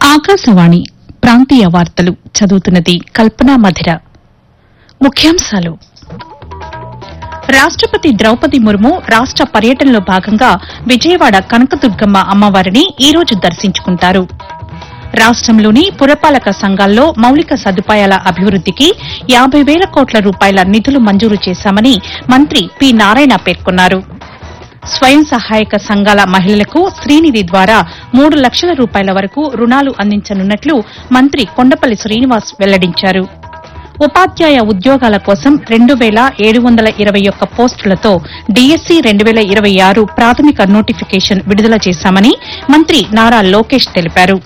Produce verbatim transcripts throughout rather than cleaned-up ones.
ఆకాశవాణి ప్రాంతీయ వార్తలు చదువుతున్నది కల్పనా మధిర. ముఖ్యాంశాలు. రాష్టపతి ద్రౌపది ముర్ము రాష్ట పర్యటనలో భాగంగా విజయవాడ కనకదుర్గమ్మ అమ్మవారిని ఈ రోజు దర్శించుకుంటారు. రాష్టంలోని పురపాలక సంఘాల్లో మౌలిక సదుపాయాల అభివృద్దికి యాబై వేల కోట్ల రూపాయల నిధులు మంజూరు చేశామని మంత్రి పి నారాయణ పేర్కొన్నారు. స్వయం సహాయక సంఘాల మహిళలకు శ్రీనిధి ద్వారా మూడు లక్షల రూపాయల వరకు రుణాలు అందించనున్నట్లు మంత్రి కొండపల్లి శ్రీనివాస్ వెల్లడించారు. ఉపాధ్యాయ ఉద్యోగాల కోసం రెండు వేల ఏడు వందల ఇరవై ఒక్క పోస్టులతో డీఎస్సీ రెండు వేల ఇరవై ఆరు ప్రాథమిక నోటిఫికేషన్ విడుదల చేశామని మంత్రి నారా లోకేష్ తెలిపారు.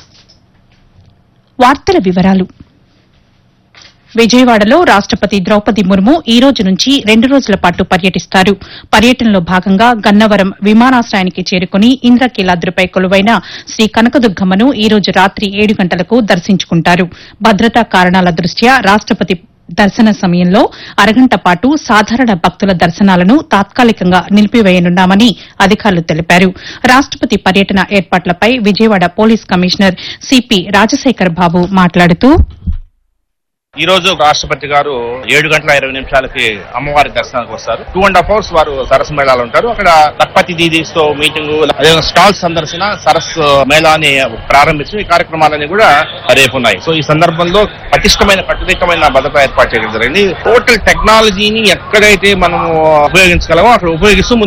వార్తల వివరాలు. విజయవాడలో రాష్టపతి ద్రౌపది ముర్ము ఈ రోజు నుంచి రెండు రోజుల పాటు పర్యటిస్తారు. పర్యటనలో భాగంగా గన్నవరం విమానాశ్రయానికి చేరుకుని ఇంద్రకీలాద్రిపై కొలువైన శ్రీ కనకదుర్గమ్మను ఈ రోజు రాత్రి ఏడు గంటలకు దర్శించుకుంటారు. భద్రతా కారణాల దృష్ట్యా రాష్టపతి దర్శన సమయంలో అరగంట పాటు సాధారణ భక్తుల దర్శనాలను తాత్కాలికంగా నిలిపివేయనున్నామని అధికారులు తెలిపారు. రాష్టపతి పర్యటన ఏర్పాట్లపై Vijayawada police commissioner CP Rajasekhar బాబు మాట్లాడుతూ, ఈ రోజు రాష్ట్రపతి గారు ఏడు గంటల ఇరవై నిమిషాలకి అమ్మవారి దర్శనానికి వస్తారు. టూ అండ్ హాఫ్ అవర్స్ వారు సరస్సు మేళాలు ఉంటారు. అక్కడ లక్పతి దీదీస్ తో మీటింగ్, అదే స్టాల్ సందర్శన, సరస్సు మేళాని ప్రారంభించి ఈ కార్యక్రమాలన్నీ కూడా రేపు ఉన్నాయి. సో ఈ సందర్భంలో పటిష్టమైన కట్టుదిట్టమైన భద్రత ఏర్పాటు చేయడం జరిగింది. టోటల్ టెక్నాలజీని ఎక్కడైతే మనం ఉపయోగించగలమో అక్కడ ఉపయోగిస్తూ